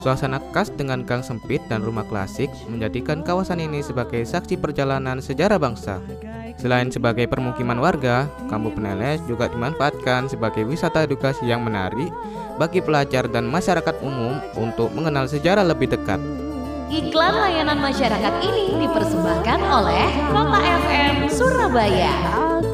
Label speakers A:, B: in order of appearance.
A: Suasana khas dengan gang sempit dan rumah klasik menjadikan kawasan ini sebagai saksi perjalanan sejarah bangsa. Selain sebagai permukiman warga, Kampung Peneles juga dimanfaatkan sebagai wisata edukasi yang menarik bagi pelajar dan masyarakat umum untuk mengenal sejarah lebih dekat.
B: Iklan layanan masyarakat ini dipersembahkan oleh Kota FM Surabaya.